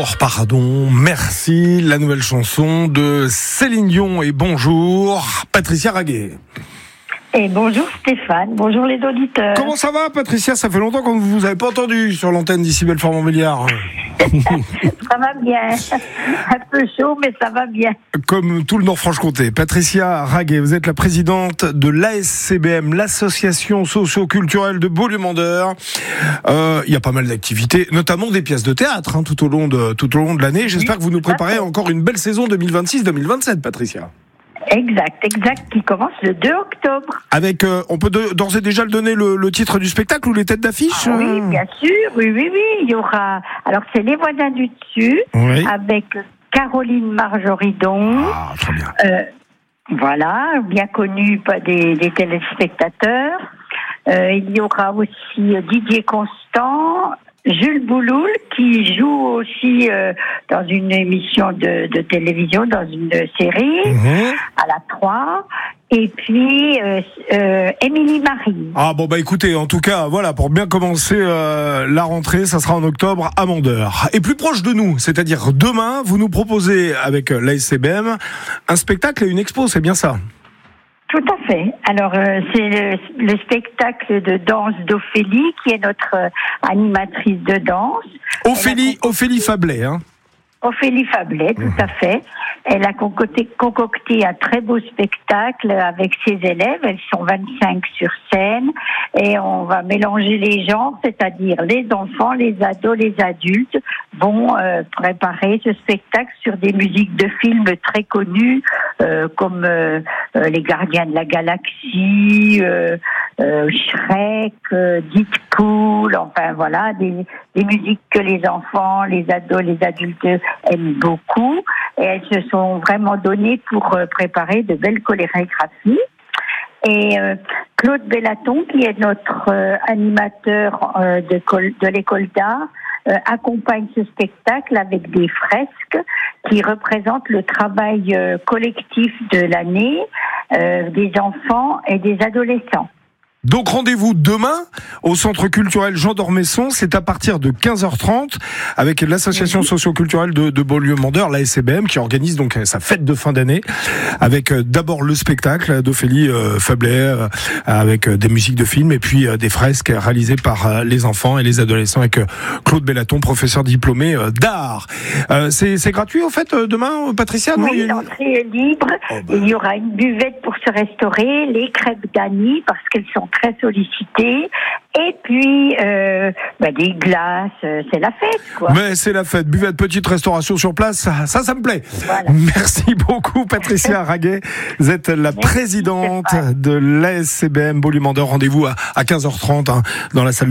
Bonjour, pardon, merci, la nouvelle chanson de Céline Dion et bonjour Patricia Raguet. Et bonjour Stéphane, bonjour les auditeurs. Comment ça va Patricia? Ça fait longtemps qu'on ne vous avait pas entendu sur l'antenne d'ici Belfort-Montbéliard. Ça va bien, un peu chaud mais ça va bien. Comme tout le Nord-Franche-Comté. Patricia Raguet, vous êtes la présidente de l'ASCBM, l'association socio-culturelle de Beaulieu-Mandeur. Il y a pas mal d'activités, notamment des pièces de théâtre tout au long de l'année. J'espère que vous nous préparez encore une belle saison 2026-2027, Patricia. Exact, qui commence le 2 octobre. Avec, on peut d'ores et déjà le donner le titre du spectacle ou les têtes d'affiche? Oui, bien sûr, oui. Il y aura, alors c'est Les Voisins du Dessus, oui, avec Caroline Marjoridon. Ah, très bien. Voilà, bien connue des téléspectateurs. Il y aura aussi Didier Constant, Jules Bouloul, qui joue aussi dans une émission de télévision, dans une série, à la 3. Et puis Émilie Marie. Ah bon écoutez, en tout cas voilà, pour bien commencer la rentrée, ça sera en octobre à Mandeur. Et plus proche de nous, c'est-à-dire demain, vous nous proposez avec l'ASCBM un spectacle et une expo, c'est bien ça? Tout à fait. Alors, c'est le spectacle de danse d'Ophélie, qui est notre animatrice de danse. Ophélie Fablet, Ophélie Fablet, tout à fait. Elle a concocté un très beau spectacle avec ses élèves. Elles sont 25 sur scène. Et on va mélanger les genres, c'est-à-dire les enfants, les ados, les adultes vont préparer ce spectacle sur des musiques de films très connues, comme Les Gardiens de la Galaxie, Shrek, Deadpool, enfin voilà, des musiques que les enfants, les ados, les adultes aiment beaucoup. Et elles se sont vraiment données pour préparer de belles chorégraphies. Et Claude Bellaton, qui est notre animateur de l'école d'art, accompagne ce spectacle avec des fresques qui représentent le travail collectif de l'année des enfants et des adolescents. Donc rendez-vous demain au Centre culturel Jean d'Ormesson, c'est à partir de 15h30 avec l'association socio-culturelle de Beaulieu-Mandeur, l'ASCBM, qui organise donc sa fête de fin d'année avec d'abord le spectacle d'Ophélie Fablet avec des musiques de films et puis des fresques réalisées par les enfants et les adolescents avec Claude Bellaton, professeur diplômé d'art. C'est gratuit en fait demain, Patricia? Oui, l'entrée est libre. Il y aura une buvette pour se restaurer, les crêpes d'Annie parce qu'elles sont très sollicité, et puis des glaces, c'est la fête quoi. Mais c'est la fête, buvette, petite restauration sur place, ça me plaît. Voilà. Merci beaucoup Patricia Raguet, vous êtes la présidente de l'ASCBM Beaulieu-Mandeur. Rendez-vous à 15h30 dans la salle